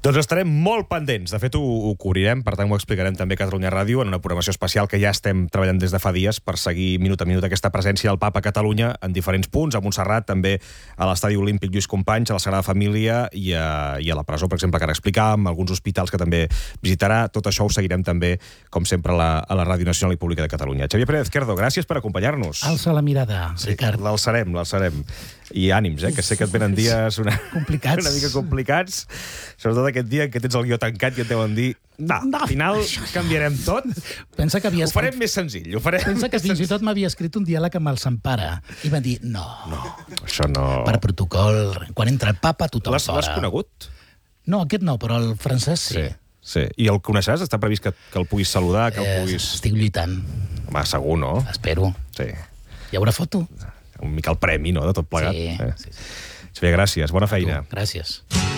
Doncs estarem molt pendents. De fet, ho cobrirem, per tant ho explicarem també a Catalunya Ràdio en una programació especial que ja estem treballant des de fa dies per seguir minut a minut aquesta presència del Papa a Catalunya en diferents punts, a Montserrat, també a l'Estadi Olímpic Lluís Companys, a la Sagrada Família i a la presó, per exemple, que ara explicàvem, alguns hospitals que també visitarà. Tot això ho seguirem també, com sempre, a la Ràdio Nacional i Pública de Catalunya. Xavier Pérez Izquierdo, gràcies per acompanyar-nos. Alça la mirada, Ricard. L'alçarem. I ànims, que sé que et venen dies una mica complicats, sobretot aquest dia que tens el guió tancat i et deuen dir al final canviarem tot. Pensa que ho farem més senzill. Pensa que fins i tot m'havia escrit un diàleg amb el Sant Pare i va dir, no, això no... Per protocol, quan entra el papa tothom fora. L'has conegut? No, aquest no, però el francès sí. Sí. I el coneixeràs? Està previst que el puguis saludar, que el puguis... Estic lluitant. Home, segur, no? Espero. Sí. Hi haurà foto? Un mica el premi, no?, de tot plegat. Sí. Xavier, gràcies. Bona feina. Gràcies.